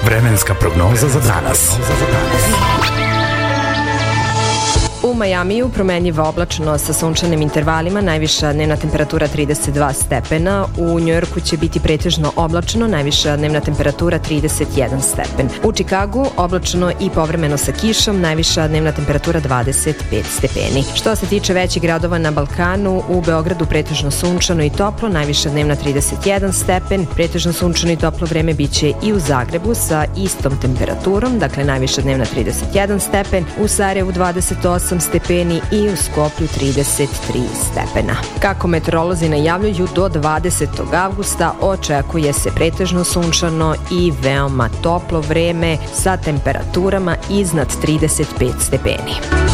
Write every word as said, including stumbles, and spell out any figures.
Vremenska prognoza za danas. U Majamiju promenljiva oblačno sa sunčanim intervalima, najviša dnevna temperatura trideset dva stepena. U Njujorku će biti pretežno oblačno, najviša dnevna temperatura trideset jedan stepen. U Čikagu oblačno i povremeno sa kišom, najviša dnevna temperatura dvadeset pet stepeni. Što se tiče većih gradova na Balkanu, u Beogradu pretežno sunčano i toplo, najviša dnevna trideset jedan stepen. Pretežno sunčano i toplo vreme biće i u Zagrebu sa istom temperaturom, dakle najviša dnevna trideset jedan stepen, u Sarajevu dvadeset osam stepeni i u Skoplju trideset tri stepena. Kako meteorolozi najavljuju, do dvadesetog avgusta očekuje se pretežno sunčano i veoma toplo vreme sa temperaturama iznad trideset pet stepeni.